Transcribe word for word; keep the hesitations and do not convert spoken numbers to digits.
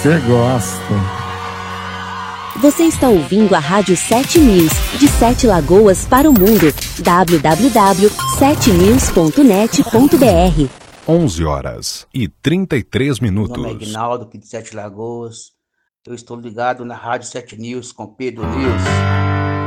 Você gosta. Você está ouvindo a Rádio sete News, de Sete Lagoas para o mundo. w w w ponto sete news ponto net ponto b r. onze horas e trinta e três minutos. Meu nome é Ignaldo, aqui de Sete Lagoas. Eu estou ligado na Rádio sete News com Pedro News.